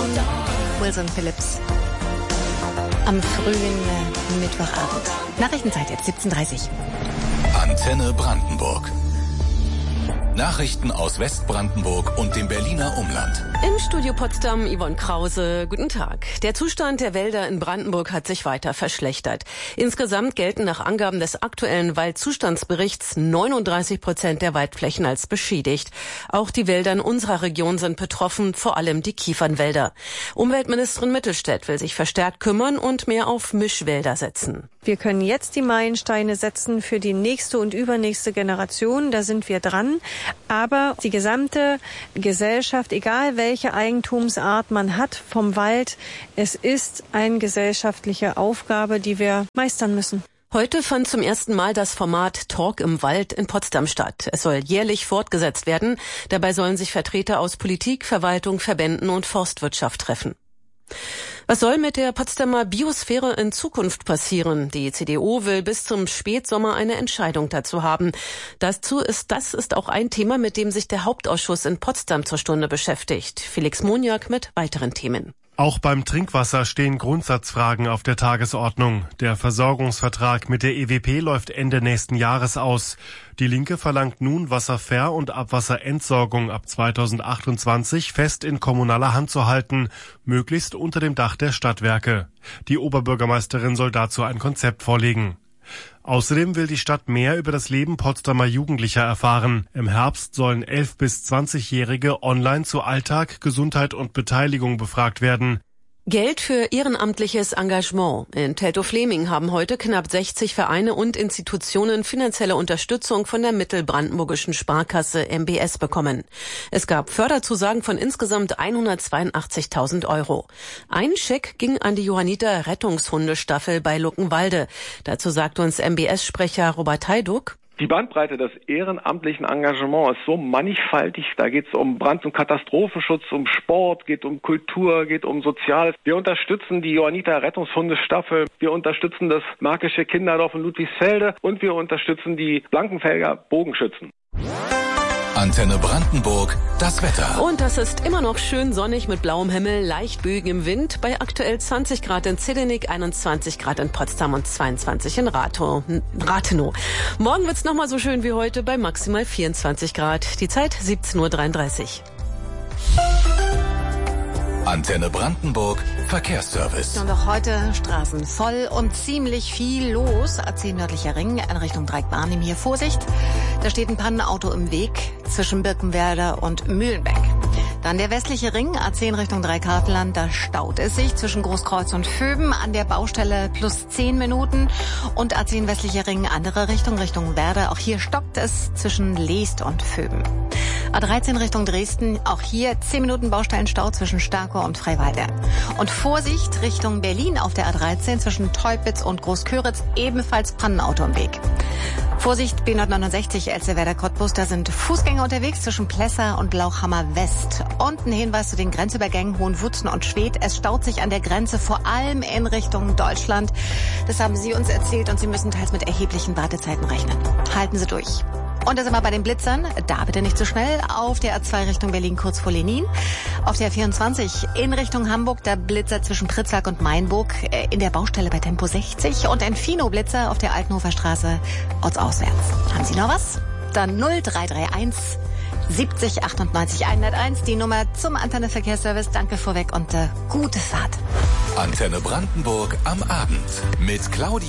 Wilson Phillips. Am frühen Mittwochabend. Nachrichtenzeit jetzt 17:30. Antenne Brandenburg. Nachrichten aus Westbrandenburg und dem Berliner Umland. Im Studio Potsdam Yvonne Krause. Guten Tag. Der Zustand der Wälder in Brandenburg hat sich weiter verschlechtert. Insgesamt gelten nach Angaben des aktuellen Waldzustandsberichts 39% der Waldflächen als beschädigt. Auch die Wälder in unserer Region sind betroffen, vor allem die Kiefernwälder. Umweltministerin Mittelstädt will sich verstärkt kümmern und mehr auf Mischwälder setzen. Wir können jetzt die Meilensteine setzen für die nächste und übernächste Generation. Da sind wir dran. Aber die gesamte Gesellschaft, egal welche Eigentumsart man hat vom Wald, es ist eine gesellschaftliche Aufgabe, die wir meistern müssen. Heute fand zum ersten Mal das Format Talk im Wald in Potsdam statt. Es soll jährlich fortgesetzt werden. Dabei sollen sich Vertreter aus Politik, Verwaltung, Verbänden und Forstwirtschaft treffen. Was soll mit der Potsdamer Biosphäre in Zukunft passieren? Die CDU will bis zum Spätsommer eine Entscheidung dazu haben. Das ist auch ein Thema, mit dem sich der Hauptausschuss in Potsdam zur Stunde beschäftigt. Felix Moniak mit weiteren Themen. Auch beim Trinkwasser stehen Grundsatzfragen auf der Tagesordnung. Der Versorgungsvertrag mit der EWP läuft Ende nächsten Jahres aus. Die Linke verlangt nun, Wasserver- und Abwasserentsorgung ab 2028 fest in kommunaler Hand zu halten, möglichst unter dem Dach der Stadtwerke. Die Oberbürgermeisterin soll dazu ein Konzept vorlegen. Außerdem will die Stadt mehr über das Leben Potsdamer Jugendlicher erfahren. Im Herbst sollen 11- bis 20-Jährige online zu Alltag, Gesundheit und Beteiligung befragt werden. Geld für ehrenamtliches Engagement. In Teltow-Fleming haben heute knapp 60 Vereine und Institutionen finanzielle Unterstützung von der Mittelbrandenburgischen Sparkasse MBS bekommen. Es gab Förderzusagen von insgesamt 182.000 €. Ein Scheck ging an die Johanniter Rettungshundestaffel bei Luckenwalde. Dazu sagt uns MBS-Sprecher Robert Heiduk. Die Bandbreite des ehrenamtlichen Engagements ist so mannigfaltig. Da geht es um Brand- und Katastrophenschutz, um Sport, geht um Kultur, geht um Soziales. Wir unterstützen die Johanniter Rettungshundestaffel, wir unterstützen das Märkische Kinderdorf in Ludwigsfelde und wir unterstützen die Blankenfelder Bogenschützen. Antenne Brandenburg, das Wetter. Und das ist immer noch schön sonnig mit blauem Himmel, leicht böigem Wind, bei aktuell 20 Grad in Zillenig, 21 Grad in Potsdam und 22 in Rathenow. Morgen wird's nochmal so schön wie heute bei maximal 24 Grad. Die Zeit 17:33 Uhr. Antenne Brandenburg, Verkehrsservice. Und auch heute Straßen voll und ziemlich viel los. A10 nördlicher Ring in Richtung Dreieck-Barnim hier Vorsicht. Da steht ein Pannenauto im Weg zwischen Birkenwerder und Mühlenbeck. Dann der westliche Ring, A10 Richtung Dreikartland, da staut es sich zwischen Großkreuz und Vöben an der Baustelle plus 10 Minuten. Und A10 westlicher Ring, andere Richtung Werder, auch hier stockt es zwischen Leest und Vöben. A13 Richtung Dresden, auch hier 10 Minuten Baustellenstau zwischen Starkow und Freiwalde. Und Vorsicht Richtung Berlin auf der A13 zwischen Teupitz und Großköritz, ebenfalls Pannenauto im Weg. Vorsicht B969 Elsterwerder Cottbus, da sind Fußgänger unterwegs zwischen Plessa und Lauchhammer West. Und ein Hinweis zu den Grenzübergängen Hohenwutzen und Schwedt. Es staut sich an der Grenze, vor allem in Richtung Deutschland. Das haben Sie uns erzählt und Sie müssen teils mit erheblichen Wartezeiten rechnen. Halten Sie durch. Und da sind wir bei den Blitzern. Da bitte nicht zu schnell. Auf der A2 Richtung Berlin kurz vor Lenin. Auf der 24 in Richtung Hamburg, da Blitzer zwischen Pritzlack und Mainburg in der Baustelle bei Tempo 60. Und ein Fino-Blitzer auf der Altenhofer Straße ortsauswärts. Haben Sie noch was? Dann 0331 70 98 101, die Nummer zum Antenne Verkehrsservice. Danke vorweg und gute Fahrt. Antenne Brandenburg am Abend mit Claudia